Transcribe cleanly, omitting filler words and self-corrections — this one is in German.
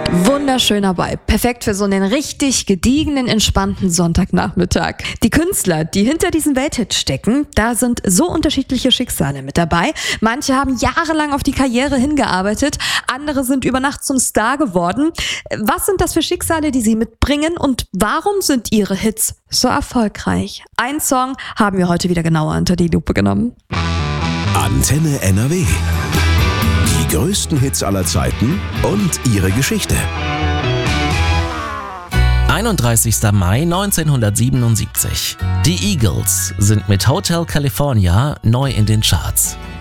Wunderschöner Vibe. Perfekt für so einen richtig gediegenen, entspannten Sonntagnachmittag. Die Künstler, die hinter diesen Welthits stecken, da sind so unterschiedliche Schicksale mit dabei. Manche haben jahrelang auf die Karriere hingearbeitet, andere sind über Nacht zum Star geworden. Was sind das für Schicksale, die sie mitbringen und warum sind ihre Hits so erfolgreich? Einen Song haben wir heute wieder genauer unter die Lupe genommen. Antenne NRW. Die größten Hits aller Zeiten und ihre Geschichte. 31. Mai 1977. Die Eagles sind mit Hotel California neu in den Charts.